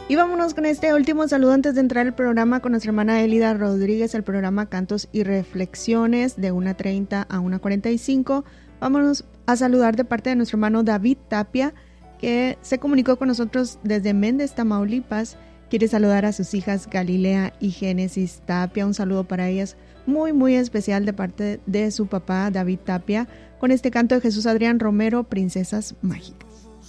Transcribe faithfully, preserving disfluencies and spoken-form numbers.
Y vámonos con este último saludo antes de entrar al programa con nuestra hermana Elida Rodríguez, el programa Cantos y Reflexiones de una treinta a una cuarenta y cinco. Vámonos a saludar de parte de nuestro hermano David Tapia, que se comunicó con nosotros desde Méndez, Tamaulipas. Quiere saludar a sus hijas Galilea y Génesis Tapia. Un saludo para ellas muy, muy especial de parte de su papá David Tapia, con este canto de Jesús Adrián Romero, Princesas Mágicas.